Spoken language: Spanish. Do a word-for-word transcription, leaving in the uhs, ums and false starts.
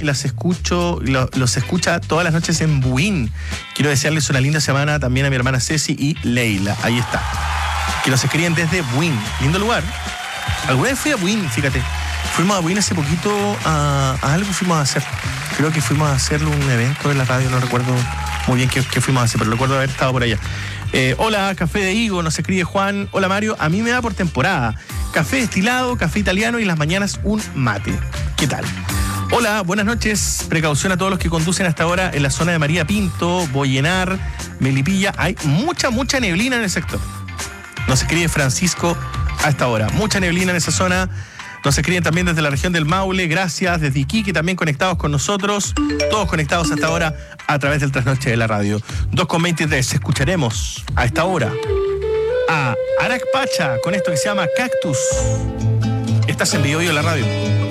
que las escucho, lo, los escucha todas las noches en Buin. Quiero desearles una linda semana también a mi hermana Ceci y Leila. Ahí está. Que nos escriben desde Buin. Lindo lugar. Alguna vez fui a Buin, fíjate. Fuimos a Buin hace poquito a, a algo fuimos a hacer. Creo que fuimos a hacer un evento en la radio, no recuerdo muy bien qué, qué fuimos a hacer, pero recuerdo haber estado por allá. Eh, hola, café de higo, nos escribe Juan. Hola Mario, a mí me da por temporada. Café destilado, café italiano y en las mañanas un mate. ¿Qué tal? Hola, buenas noches. Precaución a todos los que conducen hasta ahora en la zona de María Pinto, Boyenar, Melipilla. Hay mucha, mucha neblina en el sector. Nos escribe Francisco a esta hora. Mucha neblina en esa zona. Nos escriben también desde la región del Maule, gracias, desde Iquique también conectados con nosotros, todos conectados hasta ahora a través del Trasnoche de la Radio. dos con veintitrés, escucharemos a esta hora a Arak Pacha con esto que se llama Cactus. Estás en Bio Bio la Radio.